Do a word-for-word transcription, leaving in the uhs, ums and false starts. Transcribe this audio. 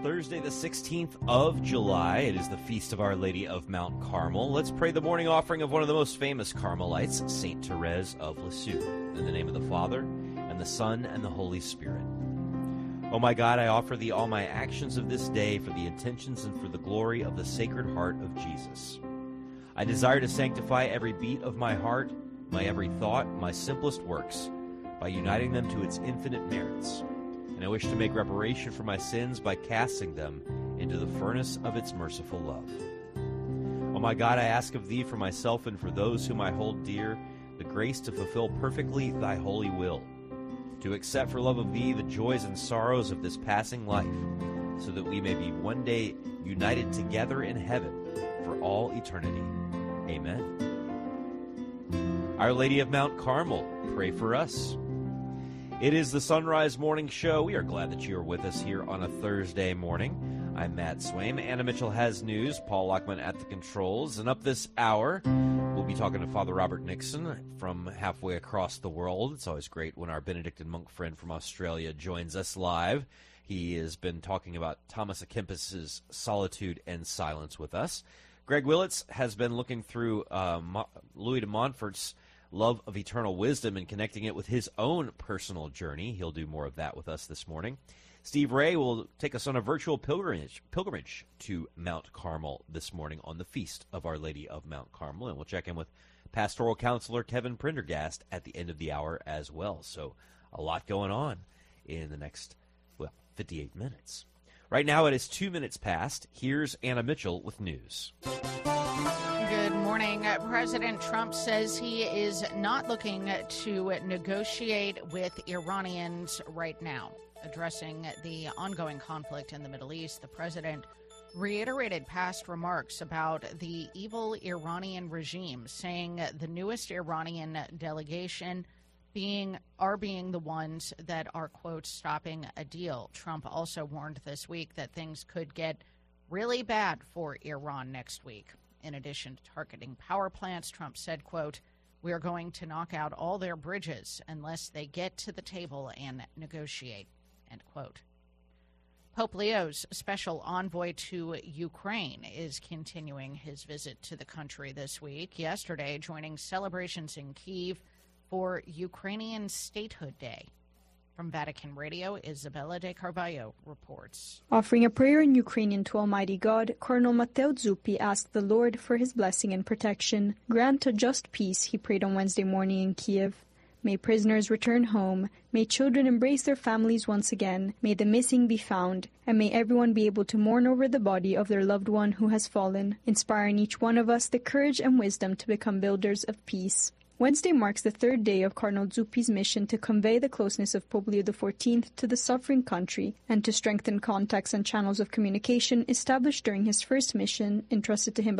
Thursday, the sixteenth of July. It is the Feast of Our Lady of Mount Carmel. Let's pray the morning offering of one of the most famous Carmelites, Saint Therese of Lisieux. In the name of the Father, and the Son, and the Holy Spirit. O my God, I offer thee all my actions of this day for the intentions and for the glory of the Sacred Heart of Jesus. I desire to sanctify every beat of my heart, my every thought, my simplest works, by uniting them to its infinite merits. And I wish to make reparation for my sins by casting them into the furnace of its merciful love. O my God, I ask of thee for myself and for those whom I hold dear, the grace to fulfill perfectly thy holy will, to accept for love of thee the joys and sorrows of this passing life, so that we may be one day united together in heaven for all eternity. Amen. Our Lady of Mount Carmel, pray for us. It is the Sunrise Morning Show. We are glad that you are with us here on a Thursday morning. I'm Matt Swaim. Anna Mitchell has news. Paul Lockman at the controls. And up this hour, we'll be talking to Father Robert Nixon from halfway across the world. It's always great when our Benedictine monk friend from Australia joins us live. He has been talking about Thomas à Kempis's Solitude and Silence with us. Greg Willits has been looking through uh, Mo- Louis de Montfort's Love of Eternal Wisdom and connecting it with his own personal journey. He'll do more of that with us this morning. Steve Ray will take us on a virtual pilgrimage pilgrimage to Mount Carmel this morning on the Feast of Our Lady of Mount Carmel. And we'll check in with pastoral counselor Kevin Prendergast at the end of the hour as well. So a lot going on in the next, well, fifty-eight minutes. Right now it is two minutes past. Here's Anna Mitchell with news. Good morning. Uh, President Trump says he is not looking to negotiate with Iranians right now. Addressing the ongoing conflict in the Middle East, the president reiterated past remarks about the evil Iranian regime, saying the newest Iranian delegation being are being the ones that are, quote, stopping a deal. Trump also warned this week that things could get really bad for Iran next week. In addition to targeting power plants, Trump said, quote, "We are going to knock out all their bridges unless they get to the table and negotiate," end quote. Pope Leo's special envoy to Ukraine is continuing his visit to the country this week, yesterday joining celebrations in Kyiv for Ukrainian Statehood Day. From Vatican Radio, Isabella de Carvalho reports. Offering a prayer in Ukrainian to Almighty God, Cardinal Matteo Zuppi asked the Lord for his blessing and protection. Grant a just peace, he prayed on Wednesday morning in Kiev. May prisoners return home. May children embrace their families once again. May the missing be found. And may everyone be able to mourn over the body of their loved one who has fallen, inspiring each one of us the courage and wisdom to become builders of peace. Wednesday marks the third day of Cardinal Zuppi's mission to convey the closeness of Pope Leo the fourteenth to the suffering country and to strengthen contacts and channels of communication established during his first mission entrusted to him